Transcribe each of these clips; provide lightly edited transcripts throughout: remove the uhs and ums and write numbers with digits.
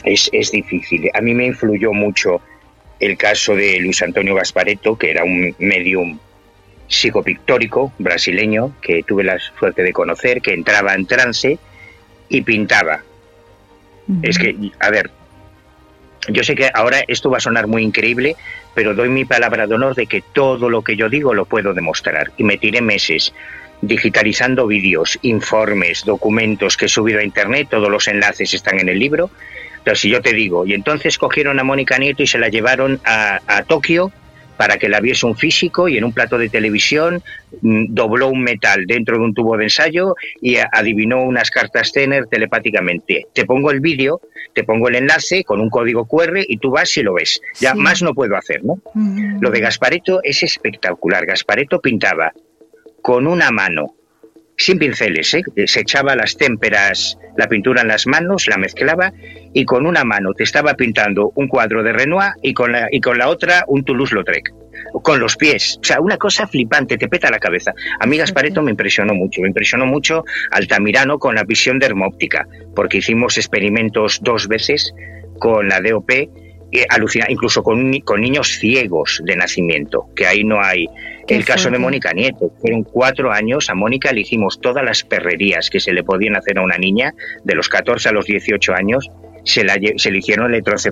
es difícil. A mí me influyó mucho el caso de Luis Antonio Gasparetto, que era un medium psicopictórico brasileño que tuve la suerte de conocer, que entraba en trance y pintaba. Es que, a ver, yo sé que ahora esto va a sonar muy increíble, pero doy mi palabra de honor de que todo lo que yo digo lo puedo demostrar. Y me tiré meses digitalizando vídeos, informes, documentos que he subido a internet, todos los enlaces están en el libro. Entonces, si yo te digo, y entonces cogieron a Mónica Nieto y se la llevaron a Tokio para que la viese un físico, y en un plato de televisión dobló un metal dentro de un tubo de ensayo y adivinó unas cartas Zener telepáticamente. Te pongo el vídeo, te pongo el enlace con un código QR y tú vas y lo ves. Ya sí. Más no puedo hacer, ¿no? Lo de Gasparetto es espectacular. Gasparetto pintaba con una mano, sin pinceles, se echaba las témperas, la pintura en las manos, la mezclaba, y con una mano te estaba pintando un cuadro de Renoir y con la otra un Toulouse-Lautrec, con los pies. O sea, una cosa flipante, te peta la cabeza. A mí Gasparetto me impresionó mucho Altamirano con la visión dermóptica, porque hicimos experimentos 2 veces con la DOP, alucina, incluso con niños ciegos de nacimiento, que ahí no hay. El caso de Mónica Nieto, fueron 4 años, a Mónica le hicimos todas las perrerías que se le podían hacer a una niña, de los 14 a los 18 años, se le hicieron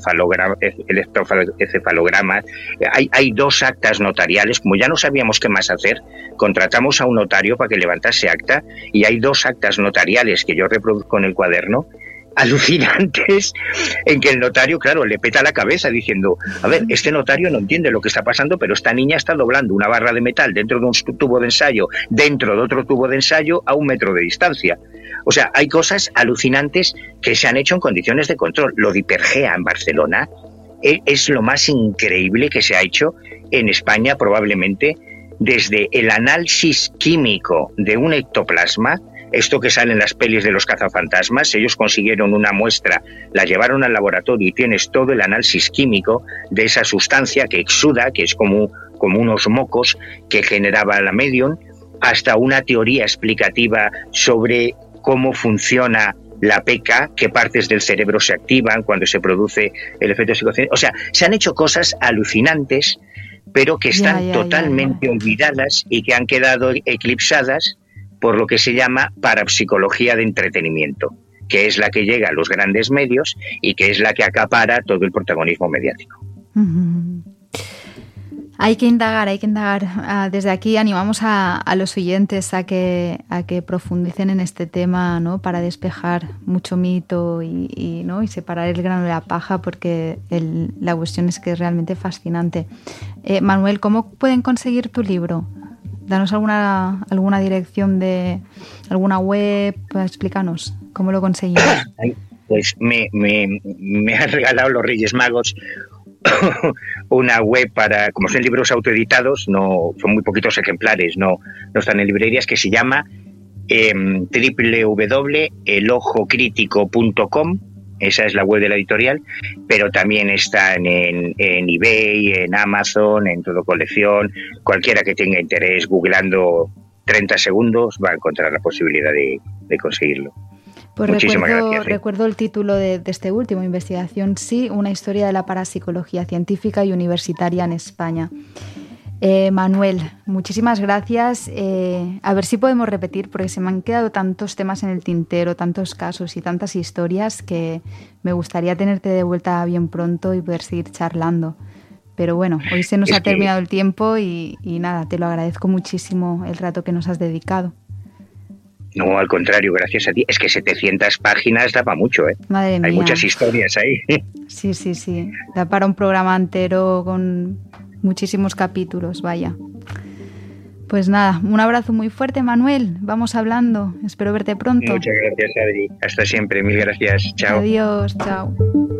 electroencefalogramas. Hay 2 actas notariales, como ya no sabíamos qué más hacer, contratamos a un notario para que levantase acta, y hay 2 actas notariales que yo reproduzco en el cuaderno, alucinantes, en que el notario, claro, le peta la cabeza diciendo, a ver, este notario no entiende lo que está pasando, pero esta niña está doblando una barra de metal dentro de un tubo de ensayo, dentro de otro tubo de ensayo, a 1 metro de distancia. O sea, hay cosas alucinantes que se han hecho en condiciones de control. Lo de Hipergea en Barcelona es lo más increíble que se ha hecho en España, probablemente, desde el análisis químico de un ectoplasma. Esto que sale en las pelis de los cazafantasmas, ellos consiguieron una muestra, la llevaron al laboratorio y tienes todo el análisis químico de esa sustancia que exuda, que es como unos mocos que generaba la medium, hasta una teoría explicativa sobre cómo funciona la PECA, qué partes del cerebro se activan cuando se produce el efecto psicocénico. O sea, se han hecho cosas alucinantes, pero que están totalmente olvidadas y que han quedado eclipsadas por lo que se llama parapsicología de entretenimiento, que es la que llega a los grandes medios y que es la que acapara todo el protagonismo mediático. Hay que indagar. Desde aquí animamos a los oyentes a que profundicen en este tema, ¿no? Para despejar mucho mito y separar el grano de la paja, porque la cuestión es que es realmente fascinante. Manuel, ¿cómo pueden conseguir tu libro? Danos alguna dirección de alguna web, explícanos cómo lo conseguimos. Pues me han regalado los Reyes Magos una web para, como son libros autoeditados, no son muy poquitos ejemplares, no están en librerías, que se llama www.elojocritico.com. Esa es la web de la editorial, pero también están en eBay, en Amazon, en Todo Colección. Cualquiera que tenga interés, googleando 30 segundos, va a encontrar la posibilidad de conseguirlo. Pues recuerdo el título de este último, Investigación Sí, una historia de la parapsicología científica y universitaria en España. Manuel, muchísimas gracias. A ver si podemos repetir, porque se me han quedado tantos temas en el tintero, tantos casos y tantas historias, que me gustaría tenerte de vuelta bien pronto y poder seguir charlando. Pero bueno, hoy se nos ha terminado el tiempo y nada, te lo agradezco muchísimo el rato que nos has dedicado. No, al contrario, gracias a ti. Es que 700 páginas da para mucho, ¿eh? Madre mía. Hay muchas historias ahí. Sí. Da para un programa entero con muchísimos capítulos, vaya. Pues nada, un abrazo muy fuerte, Manuel. Vamos hablando. Espero verte pronto. Muchas gracias, Adri. Hasta siempre. Mil gracias. Chao. Adiós. Chao.